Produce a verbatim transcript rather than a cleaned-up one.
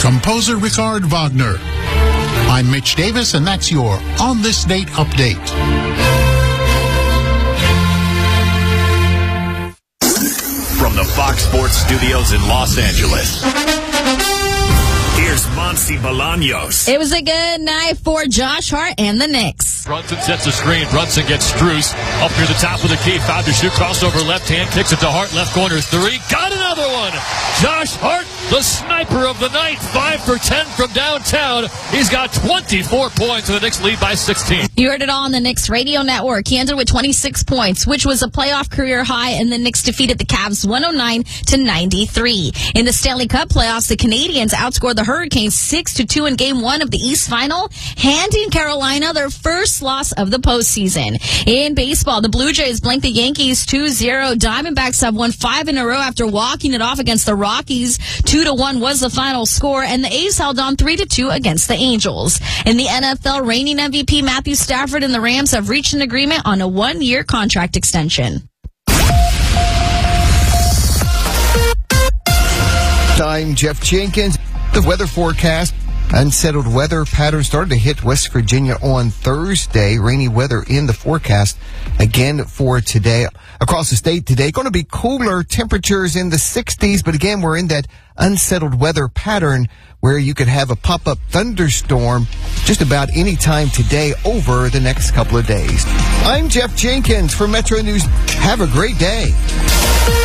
composer Richard Wagner. I'm Mitch Davis, and that's your On This Date update. From the Fox Sports Studios in Los Angeles, here's Monty Bolaños. It was a good night for Josh Hart and the Knicks. Brunson sets a screen. Brunson gets Strus up near the top of the key. Found to shoot. Crossover left hand. Kicks it to Hart. Left corner three. Got another one. Josh Hart, the sniper of the night. Five for ten from downtown. He's got twenty-four points, and the Knicks lead by sixteen. You heard it all on the Knicks radio network. He ended with twenty-six points, which was a playoff career high, and the Knicks defeated the Cavs one oh nine to ninety-three. In the Stanley Cup playoffs, the Canadians outscored the Hurricanes six to two in game one of the East Final, handing Carolina their first loss of the postseason. In baseball, the Blue Jays blanked the Yankees two zero. Diamondbacks have won five in a row after walking it off against the Rockies. two to one was the final score, and the A's held on three to two against the Angels. In the N F L, reigning M V P Matthew Stafford and the Rams have reached an agreement on a one-year contract extension. I'm Jeff Jenkins. The weather forecast. Unsettled weather pattern started to hit West Virginia on Thursday. Rainy weather in the forecast again for today. Across the state today, going to be cooler temperatures in the sixties, but again, we're in that unsettled weather pattern where you could have a pop-up thunderstorm just about any time today over the next couple of days. I'm Jeff Jenkins for Metro News. Have a great day.